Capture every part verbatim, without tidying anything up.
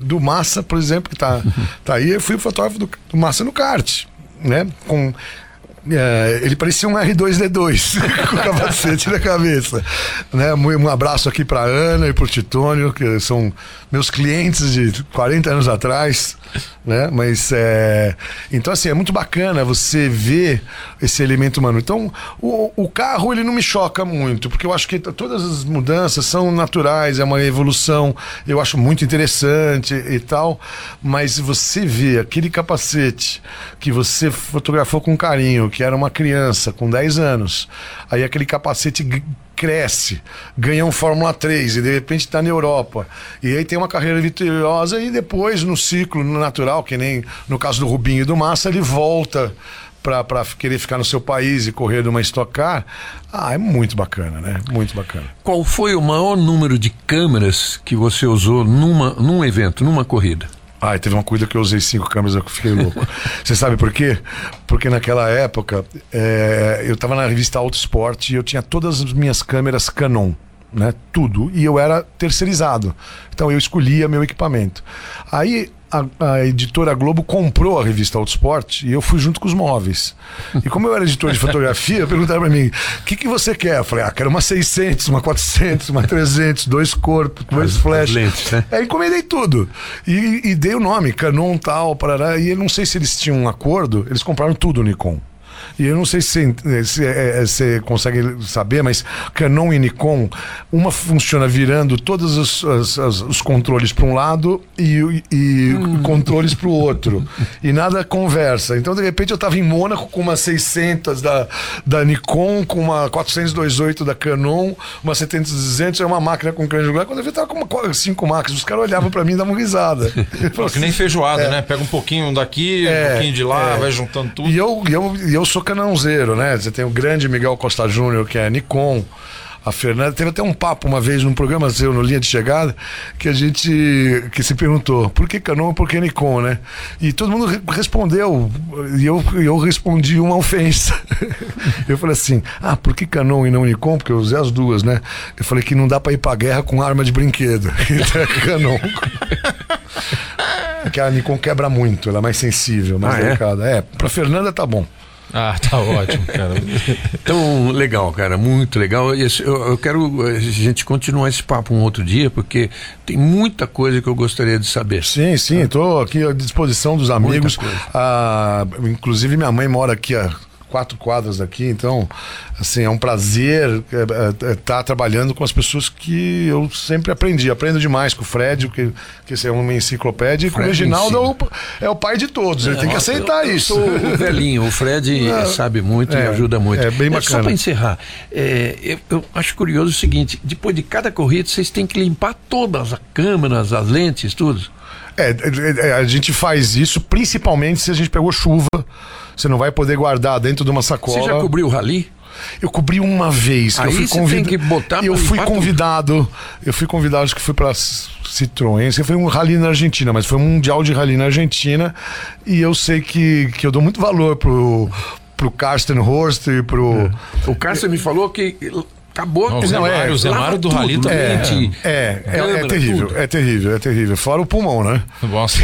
do Massa, por exemplo, que tá, tá aí, eu fui o fotógrafo do, do Massa no kart, né? Com... É, ele parecia um R dois D dois com o capacete na cabeça, né? Um abraço aqui para Ana e para o Titônio, que são meus clientes de quarenta anos atrás, né? Mas é... então assim, é muito bacana você ver esse elemento humano. Então o, o carro, ele não me choca muito, porque eu acho que todas as mudanças são naturais, é uma evolução, eu acho muito interessante e tal, mas você vê aquele capacete que você fotografou com carinho, que era uma criança com dez anos, aí aquele capacete g- cresce, ganha um Fórmula três e de repente está na Europa, e aí tem uma carreira vitoriosa, e depois no ciclo natural, que nem no caso do Rubinho e do Massa, ele volta para querer ficar no seu país e correr numa Stock Car. Ah, é muito bacana, né? Muito bacana. Qual foi o maior número de câmeras que você usou numa, num evento, numa corrida? Ah, teve uma corrida que eu usei cinco câmeras, eu fiquei louco. Você sabe por quê? Porque naquela época é, eu estava na revista Auto Sport e eu tinha todas as minhas câmeras Canon, né? Tudo. E eu era terceirizado. Então eu escolhia meu equipamento. Aí a, a editora Globo comprou a revista Auto Sport e eu fui junto com os móveis. E como eu era editor de fotografia, perguntaram pra mim: o que, que você quer? Eu falei: ah, quero uma seiscentos, uma quatrocentos, uma trezentos, dois corpos, dois flash. Lentes, né? Aí encomendei tudo. E, e dei o nome, Canon tal, parará. E eu não sei se eles tinham um acordo, eles compraram tudo Nikon. E eu não sei se você consegue saber, mas Canon e Nikon, uma funciona virando todos os, os, os, os controles para um lado e, e hum. controles para o outro. E nada conversa. Então, de repente, eu estava em Mônaco com uma seiscentos da, da Nikon, com uma quatrocentos e vinte e oito da Canon, uma setenta e duzentos, uma máquina com câmera angular. Quando eu vi, estava com uma, cinco máquinas. Os caras olhavam para mim e davam risada. Pô, que nem feijoada, é. né? Pega um pouquinho daqui, é, um pouquinho de lá, é. vai juntando tudo. E eu, eu, eu sou canãozeiro, né? Você tem o grande Miguel Costa Júnior, que é Nikon. A Fernanda, teve até um papo uma vez num programa seu, no Linha de Chegada, que a gente que se perguntou por que Canon e por que Nikon, né? E todo mundo re- respondeu, e eu, eu respondi uma ofensa. Eu falei assim: ah, por que Canon e não Nikon? Porque eu usei as duas, né? Eu falei que não dá pra ir pra guerra com arma de brinquedo. Então é Canon. Porque a Nikon quebra muito, ela é mais sensível, mais ah, delicada. É? é, pra Fernanda tá bom. Ah, tá ótimo, cara. Então, legal, cara, muito legal. Eu, eu quero a gente continuar esse papo um outro dia, porque tem muita coisa que eu gostaria de saber. Sim, sim, estou aqui à disposição dos amigos. Ah, inclusive minha mãe mora aqui a quatro quadras daqui, então assim, é um prazer estar é, é, tá trabalhando com as pessoas que eu sempre aprendi. Aprendo demais com o Fred, que, que esse é uma enciclopédia, e com o Reginaldo é o, é o pai de todos, ele é, tem que aceitar eu, eu isso. Sou o velhinho, o Fred é, sabe muito e é, ajuda muito. É bem bacana. Só para encerrar, é, eu, eu acho curioso o seguinte: depois de cada corrida vocês têm que limpar todas as câmeras, as lentes, tudo. É, é, a gente faz isso principalmente se a gente pegou chuva. Você não vai poder guardar dentro de uma sacola. Você já cobriu o rally? Eu cobri uma vez. Aí eu fui você convid... tem que botar. Eu fui convidado. Tudo. Eu fui convidado, acho que fui para Citroën. Foi um rally na Argentina, mas foi um mundial de rally na Argentina. E eu sei que, que eu dou muito valor pro, pro Karsten Horst e pro. É. O Karsten me falou que. Acabou. Não, o Zemário, o Zemário do rally também. É, é, é, é, é terrível, tudo. é terrível, é terrível. Fora o pulmão, né? Nossa,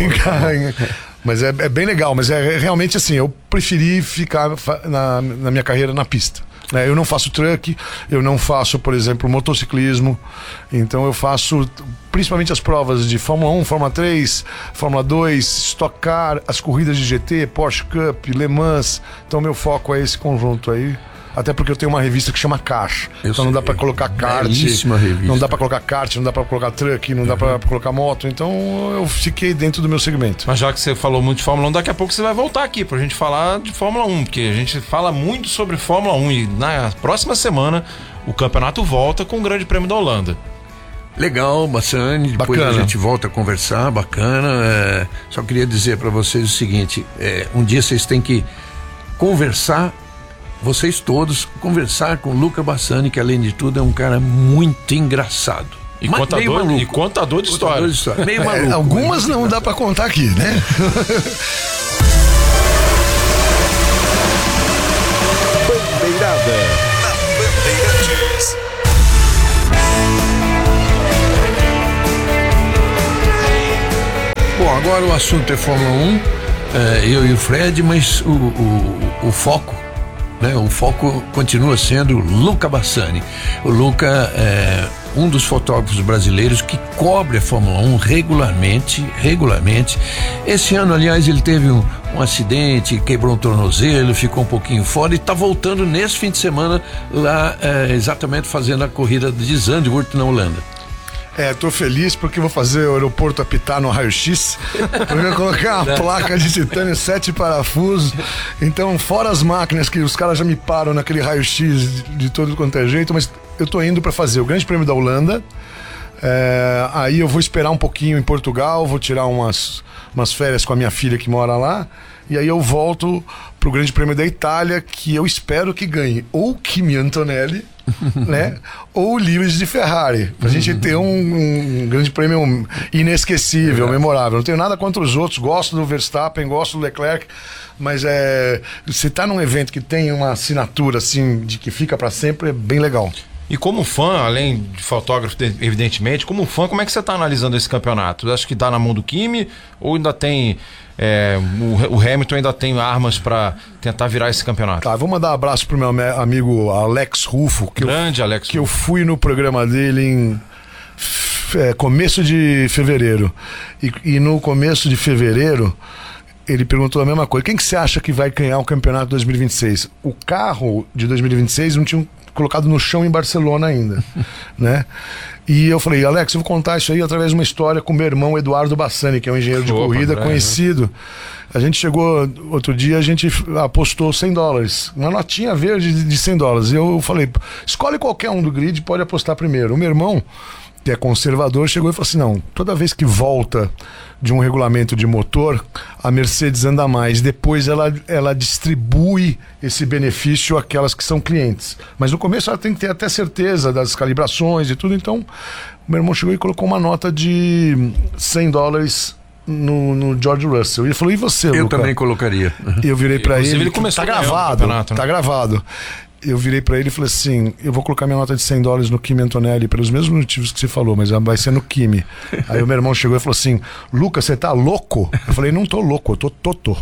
mas é, é bem legal, mas é realmente assim, eu preferi ficar na, na minha carreira na pista. Né? Eu não faço truck, eu não faço, por exemplo, motociclismo, então eu faço principalmente as provas de Fórmula um, Fórmula três, Fórmula dois, Stock Car, as corridas de G T, Porsche Cup, Le Mans, então meu foco é esse conjunto aí. Até porque eu tenho uma revista que chama Caixa. Eu então sei. Não dá pra colocar kart. Não dá pra colocar kart, não dá pra colocar truck, não uhum. dá pra colocar moto. Então eu fiquei dentro do meu segmento. Mas já que você falou muito de Fórmula um, daqui a pouco você vai voltar aqui pra gente falar de Fórmula um. Porque a gente fala muito sobre Fórmula um. E na próxima semana o campeonato volta com o Grande Prêmio da Holanda. Legal, Bassani, depois bacana. A gente volta a conversar, bacana. É, só queria dizer pra vocês o seguinte: é, um dia vocês têm que conversar, vocês todos, conversar com o Luca Bassani, que além de tudo é um cara muito engraçado. E, contador, e contador de história. Contador de história. Meio maluco. É, algumas não dá pra contar aqui, né? Bandeirada. Na Bandeirantes. Bom, agora o assunto é Fórmula um, é, eu e o Fred, mas o, o, o foco, né, o foco continua sendo Luca Bassani. O Luca é um dos fotógrafos brasileiros que cobre a Fórmula um regularmente, regularmente. Esse ano, aliás, ele teve um, um acidente, quebrou um tornozelo, ficou um pouquinho fora e está voltando nesse fim de semana lá, é, exatamente fazendo a corrida de Zandvoort na Holanda. É, tô feliz porque vou fazer o aeroporto apitar no raio-x, porque eu colocar uma placa de titânio, sete parafusos. Então, fora as máquinas que os caras já me param naquele raio-x de, de todo quanto é jeito, mas eu tô indo para fazer o Grande Prêmio da Holanda. É, aí eu vou esperar um pouquinho em Portugal, vou tirar umas, umas férias com a minha filha que mora lá. E aí eu volto pro Grande Prêmio da Itália, que eu espero que ganhe ou Kimi Antonelli, né? Ou Lewis de Ferrari, pra gente ter um, um grande prêmio inesquecível, é. memorável. Não tenho nada contra os outros, gosto do Verstappen, gosto do Leclerc, mas é, você tá num evento que tem uma assinatura assim, de que fica pra sempre, é bem legal. E como fã, além de fotógrafo, evidentemente, como fã, como é que você está analisando esse campeonato? Acho que dá na mão do Kimi ou ainda tem... É, o, o Hamilton ainda tem armas para tentar virar esse campeonato? Tá, vou mandar um abraço pro meu amigo Alex Rufo, que, Grande eu, Alex que Rufo. eu fui no programa dele em é, começo de fevereiro. E, e no começo de fevereiro ele perguntou a mesma coisa: quem que você acha que vai ganhar o campeonato dois mil e vinte e seis? O carro de dois mil e vinte e seis não tinha colocado no chão em Barcelona ainda, né? E eu falei: Alex, eu vou contar isso aí através de uma história com meu irmão Eduardo Bassani, que é um engenheiro de Opa, corrida André, conhecido. A gente chegou outro dia, a gente apostou cem dólares, uma notinha verde de cem dólares. E eu falei: escolhe qualquer um do grid, pode apostar primeiro. O meu irmão, que é conservador, chegou e falou assim: não, toda vez que volta de um regulamento de motor, a Mercedes anda mais, depois ela, ela distribui esse benefício àquelas que são clientes, mas no começo ela tem que ter até certeza das calibrações e tudo. Então meu irmão chegou e colocou uma nota de cem dólares no, no George Russell. Ele falou: e você, Eu Luca? também colocaria. Eu virei pra Inclusive, ele, ele começou tá a ganhar o gravado, campeonato, né? tá gravado. Eu virei pra ele e falei assim: eu vou colocar minha nota de cem dólares no Kimi Antonelli pelos mesmos motivos que você falou, mas vai ser no Kimi. Aí o meu irmão chegou e falou assim: Luca, você tá louco? Eu falei: não tô louco, eu tô totô.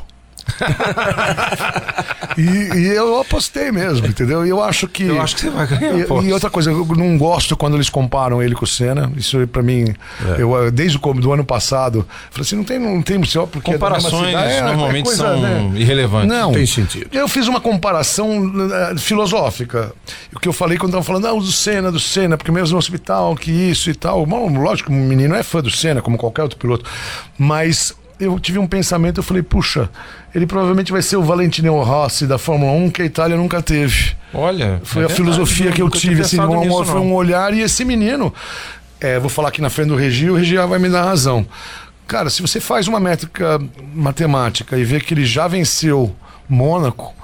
e, e eu apostei mesmo, entendeu? E eu acho que. Eu acho que você vai ganhar. E, e outra coisa, eu não gosto quando eles comparam ele com o Senna. Isso pra mim, é. eu, desde o do ano passado, falei assim: não tem, não tem só porque comparações é, normalmente é coisa, são né? irrelevantes. Não, não tem sentido. Eu fiz uma comparação uh, filosófica. O que eu falei quando estavam falando, ah, do Senna, do Senna, porque mesmo no hospital, que isso e tal. Bom, lógico que o menino é fã do Senna, como qualquer outro piloto, mas eu tive um pensamento, eu falei: puxa, ele provavelmente vai ser o Valentino Rossi da Fórmula um que a Itália nunca teve. Olha, foi é a verdade, filosofia que eu tive, assim, um, nisso, foi um olhar. E esse menino, é, vou falar aqui na frente do Regi, o Regi vai me dar razão. Cara, se você faz uma métrica matemática e vê que ele já venceu Mônaco,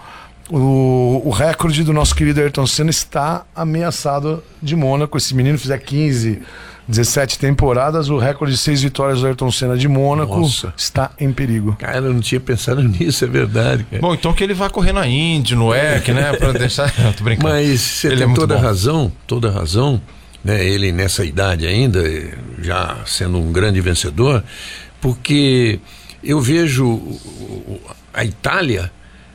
o, o recorde do nosso querido Ayrton Senna está ameaçado de Mônaco. Esse menino fizer quinze, dezessete temporadas, o recorde de seis vitórias do Ayrton Senna de Mônaco Nossa. está em perigo. Cara, eu não tinha pensado nisso, é verdade, cara. Bom, então que ele vá correr na Indy, no E C, né? Pra deixar. Não, tô brincando. Mas você ele tem é toda bom. razão, toda razão, né? Ele nessa idade ainda, já sendo um grande vencedor, porque eu vejo a Itália,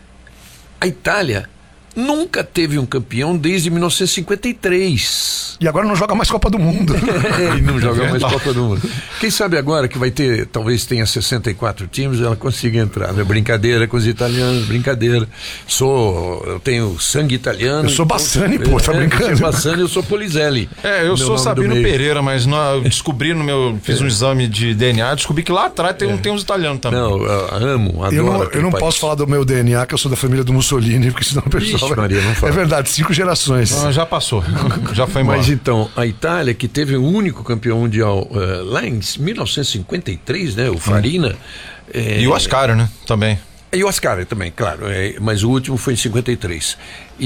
a Itália nunca teve um campeão desde mil novecentos e cinquenta e três. E agora não joga mais Copa do Mundo. E não joga mais Copa do Mundo. Quem sabe agora que vai ter, talvez tenha sessenta e quatro times, ela consiga entrar. É brincadeira com os italianos, brincadeira. Sou, eu tenho sangue italiano. Eu sou Bassani, pô, tá é, brincando? Eu sou Bassani, eu sou Polizelli. É, eu sou Sabino Pereira, mas no, eu descobri no meu, fiz um exame de D N A, descobri que lá atrás tem, é. tem uns italianos também. Não, eu amo, adoro. Eu não, eu não posso falar do meu D N A, que eu sou da família do Mussolini, porque senão o pessoal... Ixi, Maria, não fala. É verdade, cinco gerações. Não, já passou, já foi embora. Mas então, a Itália, que teve o único campeão mundial uh, lá em mil novecentos e cinquenta e três, né? O Farina. Hum. É, e o Ascari, né? Também. E o Ascari também, claro. É, mas o último foi em cinquenta e três.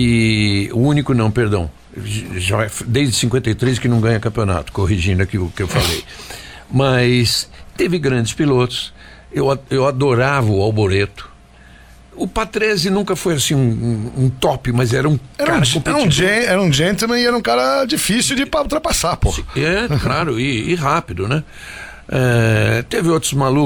E o único não, perdão. Já, desde cinquenta e três que não ganha campeonato, corrigindo aqui o que eu falei. Mas teve grandes pilotos. Eu, eu adorava o Alboreto. O Patrese nunca foi assim um, um, um top, mas era um era cara um, era, um gen, era um gentleman e era um cara difícil de ultrapassar, pô. É, claro, e, e rápido, né? É, teve outros malucos.